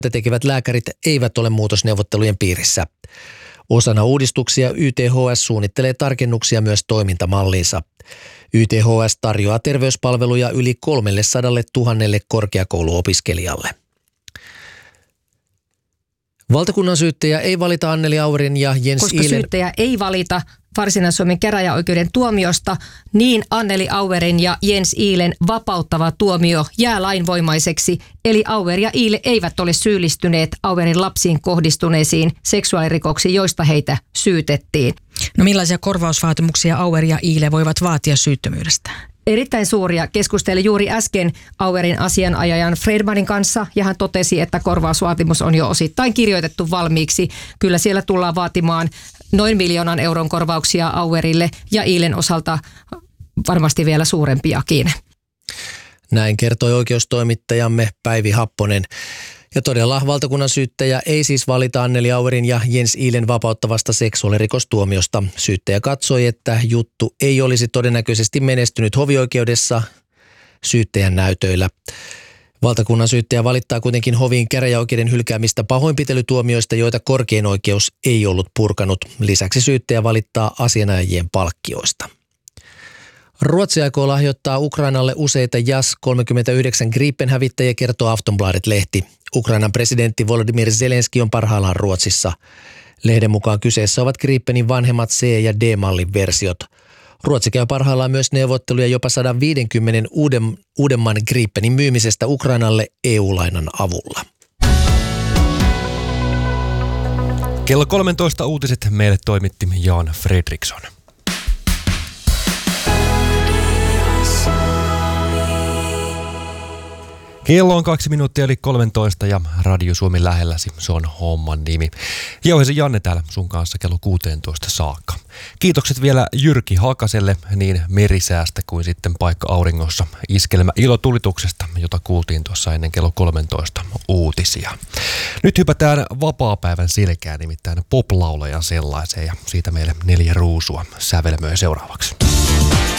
tekevät lääkärit eivät ole muutosneuvottelujen piirissä. Osana uudistuksia YTHS suunnittelee tarkennuksia myös toimintamalliinsa. YTHS tarjoaa terveyspalveluja yli 300 000 korkeakouluopiskelijalle. Valtakunnan syyttäjä ei valita Anneli Auerin ja Jens Koska Ihlen... syyttäjä ei valita Varsinais-Suomen käräjäoikeuden tuomiosta, niin Anneli Auerin ja Jens Ihlen vapauttava tuomio jää lainvoimaiseksi, eli Auer ja Ihle eivät ole syyllistyneet Auerin lapsiin kohdistuneisiin seksuaalirikoksiin, joista heitä syytettiin. No millaisia korvausvaatimuksia Auer ja Ihle voivat vaatia syyttömyydestä? Erittäin suuria. Keskustelin juuri äsken Auerin asianajajan Fredmanin kanssa ja hän totesi, että korvausvaatimus on jo osittain kirjoitettu valmiiksi. Kyllä siellä tullaan vaatimaan noin 1 000 000 euron korvauksia Auerille ja Ihlen osalta varmasti vielä suurempiakin. Näin kertoi oikeustoimittajamme Päivi Happonen. Ja todella valtakunnan syyttäjä ei siis valita Anneli Auerin ja Jens Ihlen vapauttavasta seksuaalirikostuomiosta. Syyttäjä katsoi, että juttu ei olisi todennäköisesti menestynyt hovioikeudessa syyttäjän näytöillä. Valtakunnan syyttäjä valittaa kuitenkin hovin käräjäoikeuden hylkäämistä pahoinpitelytuomioista, joita korkein oikeus ei ollut purkanut. Lisäksi syyttäjä valittaa asianajajien palkkioista. Ruotsi aikoo lahjoittaa Ukrainalle useita JAS-39 Gripen-hävittäjiä, kertoo Aftonbladet-lehti. Ukrainan presidentti Volodymyr Zelenski on parhaillaan Ruotsissa. Lehden mukaan kyseessä ovat Gripenin vanhemmat C- ja D-mallin versiot. Ruotsi käy parhaillaan myös neuvotteluja jopa 150 uudemman Gripenin myymisestä Ukrainalle EU-lainan avulla. Kello 13 uutiset meille toimitti Jan Fredriksson. Kello on 2 minuuttia eli 13 ja Radio Suomi lähelläsi, se on homman nimi. Jauhesi Janne täällä sun kanssa kello 16 saakka. Kiitokset vielä Jyrki Hakaselle niin merisäästä kuin sitten paikka auringossa iskelmä ilotulituksesta, jota kuultiin tuossa ennen kello 13 uutisia. Nyt hypätään vapaapäivän selkään, nimittäin poplaulajan sellaiseen ja siitä meille 4 ruusua sävelmöä seuraavaksi.